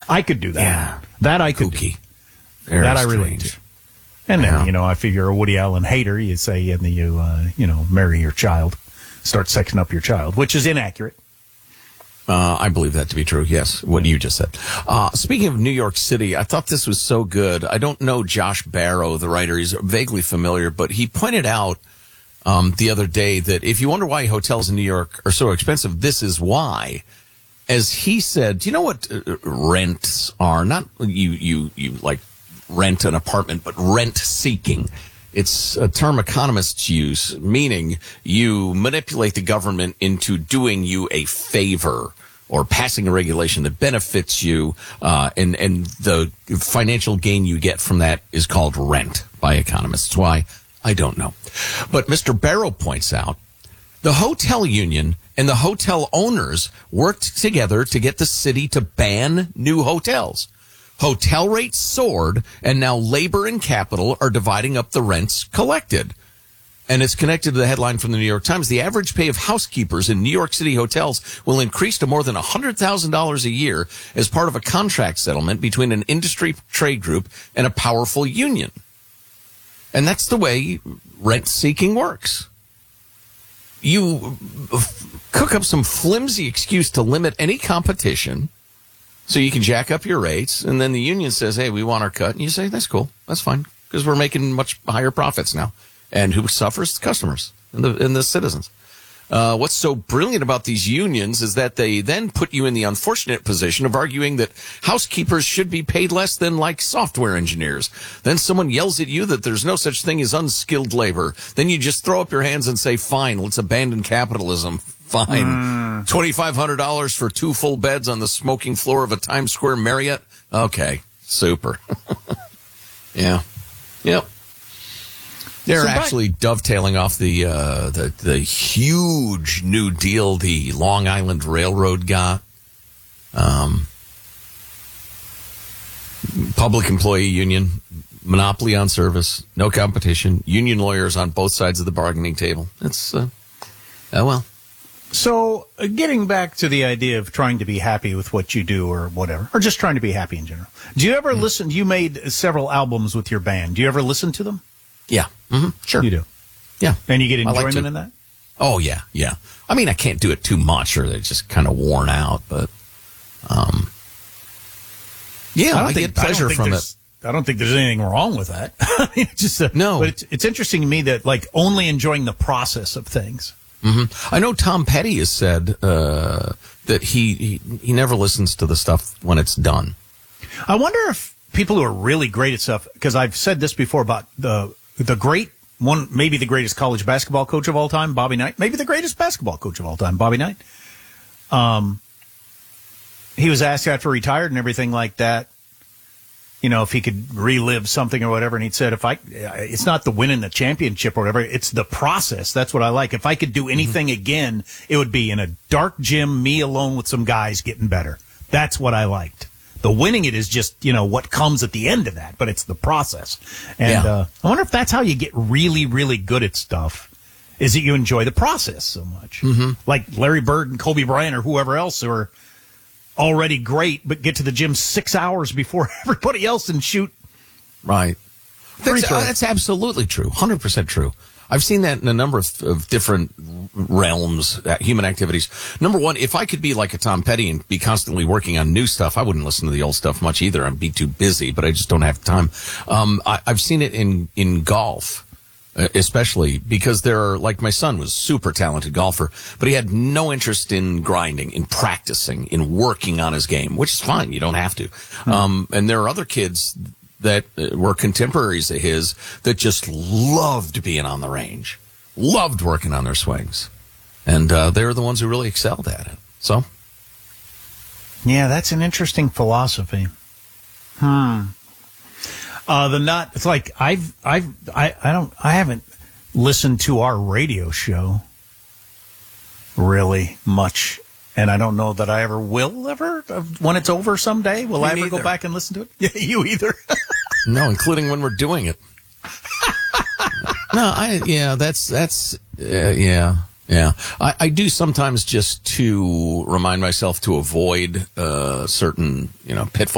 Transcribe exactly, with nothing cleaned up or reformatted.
I could do that. Yeah. That I could Kooky. do. Very that I strange. relate to. And then, Yeah. you know, if you're a Woody Allen hater, you say, and then you, uh, you know, marry your child, start sexing up your child, which is inaccurate. Uh, I believe that to be true, yes, what you just said. Uh, speaking of New York City, I thought this was so good. I don't know Josh Barro, the writer. He's vaguely familiar, but he pointed out um, the other day that if you wonder why hotels in New York are so expensive, this is why. As he said, do you know what uh, rents are? Not you, you, you like rent an apartment, but rent seeking. It's a term economists use, meaning you manipulate the government into doing you a favor or passing a regulation that benefits you, uh, and, and the financial gain you get from that is called rent by economists. Why? I don't know. But Mister Barrow points out the hotel union and the hotel owners worked together to get the city to ban new hotels. Hotel rates soared, and now labor and capital are dividing up the rents collected. And it's connected to the headline from the New York Times. The average pay of housekeepers in New York City hotels will increase to more than one hundred thousand dollars a year as part of a contract settlement between an industry trade group and a powerful union. And that's the way rent-seeking works. You cook up some flimsy excuse to limit any competition so you can jack up your rates, and then the union says, hey, we want our cut. And you say, that's cool. That's fine, because we're making much higher profits now. And who suffers? The customers and the, and the citizens. Uh, what's so brilliant about these unions is that they then put you in the unfortunate position of arguing that housekeepers should be paid less than, like, software engineers. Then someone yells at you that there's no such thing as unskilled labor. Then you just throw up your hands and say, fine, let's abandon capitalism. Fine. Mm. twenty-five hundred dollars for two full beds on the smoking floor of a Times Square Marriott? Okay. Super. Yeah. Yep. They're so actually by- dovetailing off the, uh, the, the huge New Deal the Long Island Railroad got. Um, public employee union, monopoly on service, no competition, union lawyers on both sides of the bargaining table. It's, uh, oh well. So, uh, getting back to the idea of trying to be happy with what you do or whatever, or just trying to be happy in general. Do you ever mm-hmm. listen? You made several albums with your band. Do you ever listen to them? Yeah. Mm-hmm. Sure. You do? Yeah. And you get enjoyment like in that? Oh, yeah. Yeah. I mean, I can't do it too much or they're just kind of worn out, but, um, yeah, I, don't I think, get pleasure I from it. I don't think there's anything wrong with that. just uh, No. But it's, it's interesting to me that, like, only enjoying the process of things. Mm-hmm. I know Tom Petty has said uh, that he, he he never listens to the stuff when it's done. I wonder if people who are really great at stuff, because I've said this before about the the great one, maybe the greatest college basketball coach of all time, Bobby Knight, maybe the greatest basketball coach of all time, Bobby Knight. Um, he was asked after he retired and everything like that, you know, if he could relive something or whatever, and he said, if I, it's not the winning the championship or whatever, it's the process. That's what I like. If I could do anything mm-hmm. again, it would be in a dark gym, me alone with some guys getting better. That's what I liked. The winning it is just, you know, what comes at the end of that, but it's the process. And yeah. uh, I wonder if that's how you get really, really good at stuff, is that you enjoy the process so much. Mm-hmm. Like Larry Bird and Kobe Bryant or whoever else who are already great, but get to the gym six hours before everybody else and shoot. Right. That's, uh, that's absolutely true. one hundred percent true. I've seen that in a number of, of different realms, uh, human activities. Number one, if I could be like a Tom Petty and be constantly working on new stuff, I wouldn't listen to the old stuff much either. I'd be too busy, but I just don't have time. Um, I, I've seen it in, in golf. Uh, especially because there are, like my son was super talented golfer, but he had no interest in grinding, in practicing, in working on his game, which is fine. You don't have to. Mm-hmm. Um, and there are other kids that uh, were contemporaries of his that just loved being on the range, loved working on their swings. And uh, they're the ones who really excelled at it. So, yeah, that's an interesting philosophy. Hmm. Uh, the not, it's like I've, I've, I, I don't, I haven't listened to our radio show really much. And I don't know that I ever will ever, uh, when it's over someday. Will Me I ever neither. Go back and listen to it? Yeah, you either. No, including when we're doing it. No, I, yeah, that's, that's, uh, yeah. Yeah, I, I do sometimes just to remind myself to avoid uh, certain, you know, pitfalls.